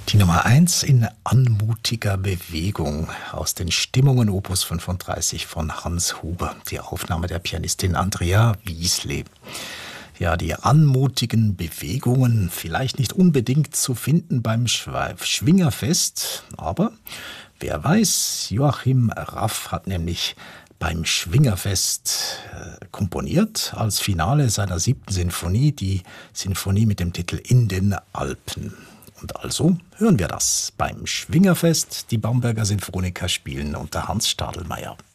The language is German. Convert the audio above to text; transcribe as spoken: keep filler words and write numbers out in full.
Die Nummer eins in anmutiger Bewegung aus den Stimmungen Opus fünfunddreißig von Hans Huber, die Aufnahme der Pianistin Andrea Wiesle. Ja, die anmutigen Bewegungen, vielleicht nicht unbedingt zu finden beim Schwingerfest, aber wer weiß, Joachim Raff hat nämlich beim Schwingerfest äh, komponiert als Finale seiner siebten Sinfonie, die Sinfonie mit dem Titel In den Alpen. Und also hören wir das beim Schwingerfest, die Bamberger Sinfoniker spielen unter Hans Stadelmeier.